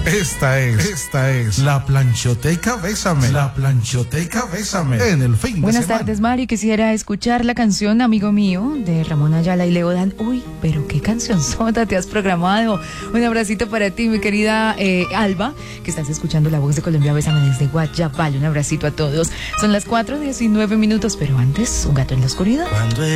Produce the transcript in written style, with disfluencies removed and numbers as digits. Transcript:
Esta es la Planchoteca Bésame. La Planchoteca Bésame. En el fin de Buenas semana. tardes, Mari. Quisiera escuchar la canción Amigo Mío de Ramón Ayala y Leo Dan. Uy, pero qué cancionzota te has programado. Un abracito para ti, mi querida Alba, que estás escuchando La Voz de Colombia. Bésame desde Guayabal. Un abracito a todos. Son las 4:19, pero antes, un gato en la oscuridad.